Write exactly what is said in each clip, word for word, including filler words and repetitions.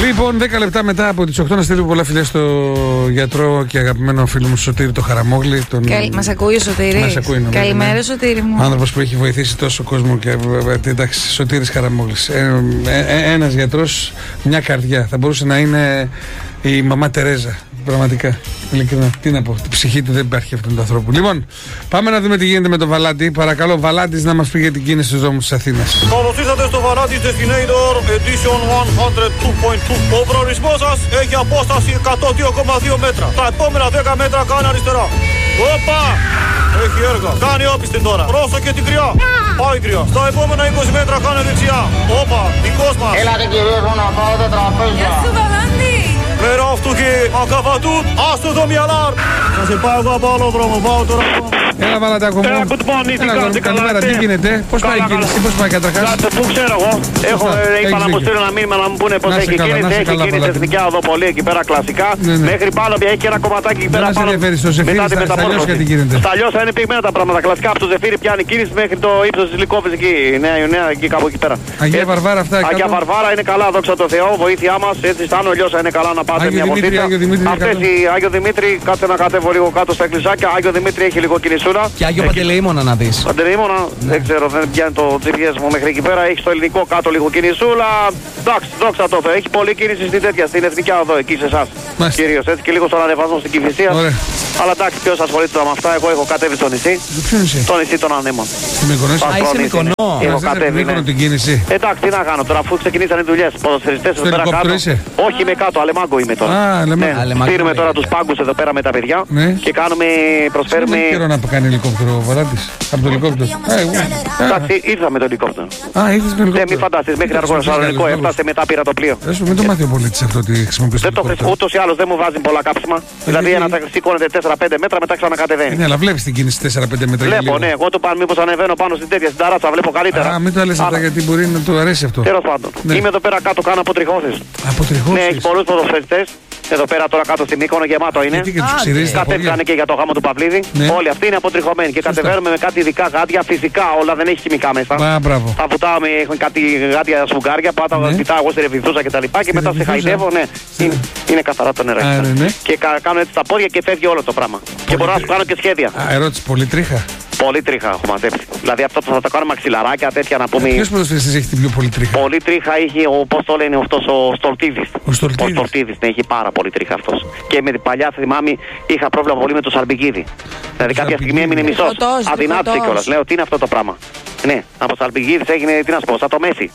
Λοιπόν, δέκα λεπτά μετά από τις οκτώ να στείλω πολλά φιλιά στο γιατρό και αγαπημένο φίλο μου Σωτήρη το Χαραμόγλη. Τον... Καλ... Μας ακούει ο Σωτήρης. Μας ακούει, νομίζω, Καλημέρα, ναι. Σωτήρη μου. Άνθρωπος που έχει βοηθήσει τόσο κόσμο και εντάξει, Σωτήρης Χαραμόγλης. Ε, ε, ε, ένας γιατρός, μια καρδιά. Θα μπορούσε να είναι η μαμά Τερέζα. Πραγματικά. Ειλικρινά. Τι να πω. Την ψυχή του δεν υπάρχει αυτόν τον ανθρώπου. Λοιπόν, πάμε να δούμε τι γίνεται με τον Βαλάντη. Παρακαλώ, Βαλάντης να μας πει για την κίνηση στους δρόμους της Αθήνας. Καλώς ήρθατε στο Βαλάντη Destinator Edition εκατόν δύο κόμμα δύο. Ο προορισμός σας έχει απόσταση εκατόν δύο κόμμα δύο μέτρα. Τα επόμενα δέκα μέτρα κάνει αριστερά. Όπα! Έχει έργα. Κάνει όπιστη τώρα. Πρόσεχε την κρυά. Πάει κρυά. Στα επόμενα είκοσι μέτρα κάνει δεξιά. Όπα! Δικός μας. Έλατε κυρίες μου να πάω τα τραπέζια. Γεια σου, Βαλάντη. Μέρα αυτού και ακαβατούν. Άστο το μυαλάρ. Θα σε πάω εγώ από άλλο δρόμο. Πάω τώρα. Έλα, Βαλαντάκο μου. Έλα, good morning. Έλα, καλά, καλημέρα. Τι γίνεται, πώς πάει η κίνηση, πώς πάει καταρχάς. Πού ξέρω εγώ. Έχω, είπα να μου στείλω ένα μήνυμα να μου πούνε πως έχει κίνηση. Έχει κίνηση εθνικά οδό πολύ εκεί πέρα κλασικά. Μέχρι πάνω πια έχει ένα κομματάκι εκεί πέρα. Δεν μας ενδιαφέρει στο Ζεφύρι, στα Λιώσια τι γίνεται. Στα Λιώσια είναι πυγμένα τα πράγματα κλασικά. Από το Ζεφύρι πιάνει κίνηση μέχρι το ύψος της Λυκόβης εκεί. Νέα Ιωνία εκεί κάπου εκεί πέρα. Αγία Βαρβάρα αυτά. Αγία Βαρβάρα είναι καλά, δόξα τω Θεώ, βοήθειά μας. Έτσι στα Άνω Λιώσια είναι καλά να πάτε μια βολτίτσα. Αυτές οι Άγιο Δημήτρη, κάτσε να κατέβω λίγο κάτω στα εκκλησάκια. Άγιο Δημήτρη έχει λίγο κινησούρα. Και Άγιο Παντελεήμονα να δεις. Παντελεήμονα, δεν ξέρω, δεν πιάνει το τζι πι ες μου μέχρι εκεί πέρα. Έχει στο ελληνικό κάτω λίγο κινησούλα. Εντάξει, δόξα τω Θεώ. Έχει πολλή κίνηση στην τέτοια, στην εθνική οδό εκεί σε εσάς. Κυρίως έτσι και λίγο στον ανεβασμό στην Κηφισία. Αλλά εντάξει, ποιος ασχολείται με αυτά. Εγώ έχω κατέβει στο νησί. Στο νησί των Ανέμων. Στη Μυκονό. Α, είσαι Μυκονό. Έχω κατέβει. Την κίνηση. Εντάξει, τι να κάνω τώρα, αφού ξεκινήσαν οι δουλειές. Ποδοσφαιριστές εδώ πέρα κάτω. Όχι, είμαι κάτω, Αλεμάγκο είμαι τώρα. Στείλουμε τώρα τους πάγκους εδώ πέρα με τα παιδιά και κάνουμε, προσφέρουμε. Δεν καιρό να κάνει ελικόπτερο ο Βαλάντης. Από το ελικόπτερο. Εντάξει, ήρθα με το ελικόπτερο. Α, ήρθες με ελικόπτερο. Δεν μη φανταστείς, μέχρι αργό Θεσσαλονικό έφτασε, μετά πήρα το πλοίο. Δεν το μάθει ο πολίτης αυτό ότι χρησιμοποιείς. Δεν το χρησιμοποιώ, ούτως ή άλλως δεν μου βάζει πολλά κάψιμα. Δηλαδή ένα σηκώνεται τέσσερα πέντε μέτρα, μετά ξανακατεβαίνει. Ναι, αλλά βλέπεις την κίνηση τέσσερα πέντε μέτρα. Βλέπω, ναι, εγώ το πάνω μήπως ανεβαίνω πάνω στην τέτοια, στην ταράτσα, βλέπω καλύτερα. Α, μην το λες αυτά γιατί μπορεί να του αρέσει αυτό. Τέλος πάντων. Είμαι εδώ πέρα κάτω, κάνω αποτριχώσεις. Αποτριχώσεις. Ναι, έχει πολλούς ποδοσφαιριστές. Εδώ πέρα τώρα κάτω στην Μύκονο γεμάτο είναι. Κατέβηκαν και για το γάμο του Παυλίδη. Ναι. Όλοι αυτοί είναι αποτριχωμένοι και κατεβαίνουμε με κάτι ειδικά γάντια. Φυσικά όλα δεν έχει χημικά μέσα. Α, μπράβο. Τα βουτάμε, έχουν κάτι γάντια σφουγγάρια. Πάτα ναι. Κοιτάω εγώ στη ρεβιθούσα κτλ. Και, και μετά σε χαϊδεύω. Ναι, είναι, είναι καθαρά το νερό. Ναι, ναι. Και κάνω έτσι τα πόδια και φεύγει όλο το πράγμα. Πολύ και μπορώ να σου κάνω και σχέδια. Α, ερώτηση, πολύ τρίχα. Πολύ τρίχα έχω μαζέψει. Δηλαδή αυτό θα το κάνουμε μαξιλαράκια τέτοια να πούμε. Ποιος ποδοσφαιριστής έχει την πιο πολύ τρίχα? Πολύ τρίχα είχε ο, πώς το λένε αυτός ο Στολτίδης. Ο Στολτίδης. Ο Στολτίδης, ναι, έχει πάρα πολύ τρίχα αυτός. Και με την παλιά θυμάμαι είχα πρόβλημα πολύ με το Σαλπικίδη. Δηλαδή κάποια στιγμή έμεινε μισός. Αδυνάτησε κιόλας. Λέω τι είναι αυτό το πράγμα. Ναι, από Σαλπικίδης έγινε, τι να σου πω, σαν το Μέση.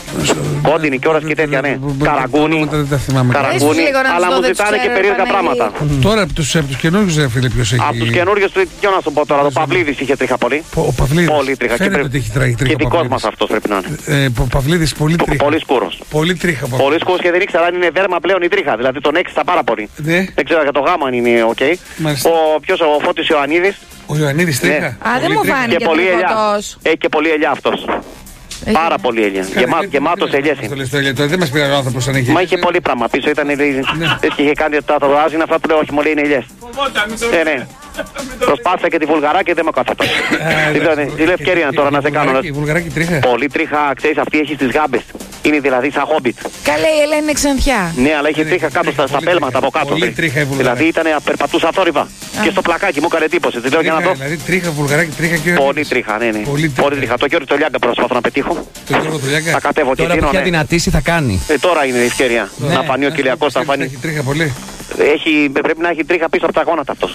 Κόντινη κιόλας και τέτοια, ναι. Καραγκούνι. Καραγκούνι, αλλά μου ζητάνε και περίεργα πράγματα. Τώρα από τους καινούριους ρε φίλε ποιος έχει? Από τους καινούριους, τι να σου πω τώρα, ο Παυλίδης είχε τρίχα πολύ. Ο Παυλίδης. Πολύ τρίχα. Και δικός μας αυτός πρέπει να είναι. Ο Παυλίδης πολύ τρίχα. Πολύ σκούρος. Πολύ τρίχα. Πολύ σκούρος και δεν ήξερα αν είναι δέρμα πλέον η τρίχα. Δηλαδή τον έξισα πάρα πολύ. Δεν ξέρω για το γάμα αν είναι οκ. Ο ποιος, ο Φώτης Ιωαννίδης. Ο Ιωαννίδης τρίχα. Α, δεν μου φάνηκε τριχωτός. Έχει και πολύ ελιά αυτός. Έχει. Πάρα πολύ ελιά. Γεμά, γεμάτος ελιές είναι. Δεν μας πήρε ο άνθρωπος αν έχει. Μα είχε πολύ πράγμα πίσω. Ήταν έτσι και είχε κάνει τα τατουάζ. Είναι αυτά που λέω, όχι μου λέει είναι ελιές. Ναι, ναι. Προσπάθησα και τη Βουλγαρά και δεν με κάθεται. Τι λέω ευκαιρία τώρα να σε κάνω. Πολύ τρίχα, ξέρεις, αυτή έχει στις γάμπες. Είναι δηλαδή σαν χόμπιτ. Καλέ, η Ελένη είναι ξανθιά. Ναι, αλλά είχε τρίχα κάτω στα πέλματα από κάτω. Δηλαδή ήταν περπατούσα θόρυβα. Και στο πλακάκι μου έκανε εντύπωση. Δηλαδή τρίχα, Βουλγαράκι, τρίχα και. Πολύ τρίχα, ναι, ναι. Πολύ τρίχα. Το Γιώργο Τολιάγκα προσπαθώ να πετύχω. Θα κατέβω και τώρα που πια δυνατήσει θα κάνει. Τώρα είναι η ευκαιρία. Να φανεί ο Κυριακός, θα φανεί. Πρέπει να έχει τρίχα πίσω από τα γόνατα αυτός.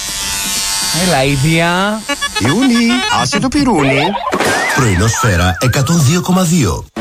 Έλα, ίδια. Ιούνι, άσε το πυρούνι. Πρωινό Σφαίρα εκατόν δύο κόμμα δύο.